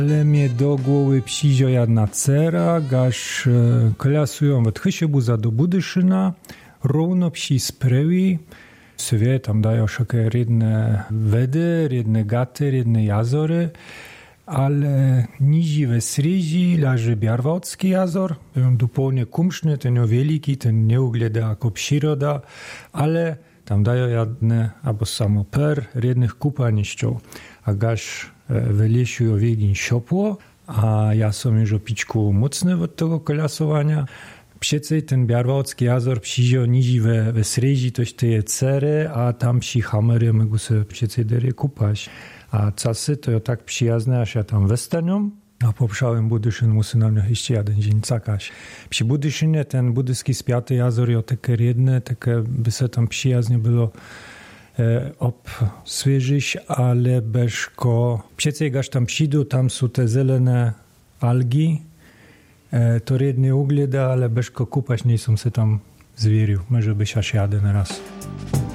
Ale mnie do głowy przyjdzie jedna cera, gaż klasują od Chysiebuza do Budyszyna, równo przy sprawi. Sobie tam dają wszelkie redne wedy, redne gaty, redne jazory, ale niżej we sreži leży Bjarwałcki jazor, zupełnie kumszny, ten jest wielki, ten nie ugleda jako przyroda, ale tam dają jedne, albo samo rednych kupaniszczów, a gaż w lesie jest wielki ciepło, a ja sam już opiczku mocny od tego klasowania. Przecież ten Bjarwałcki jazor przyjdzie niżej we sreži, toś te cery, a tam przy hamery mogą się przecież dery kupać. A czasy to jest tak przyjazne, aż ja tam westaniam, a po pszałym Budyszyn musi na mnie jeszcze jeden dzień czekać. Przy Budyszynie ten budyski spiaty jazor jest takie redne, takie by się tam przyjaznie było obswieżyć, ale bezko. Przecież jak tam przyjdą, tam są te zelene algi, to rednie ugleda, ale bezko kupać nie są się tam zwierzył. Może byś aż jadę na raz.